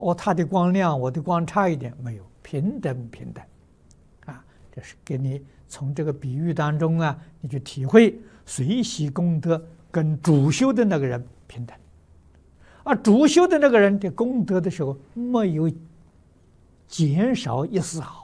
哦，他的光亮，我的光差一点，没有，平等平等，啊，这是给你从这个比喻当中啊，你去体会随喜功德跟主修的那个人平等，而主修的那个人的功德的时候没有减少一丝毫。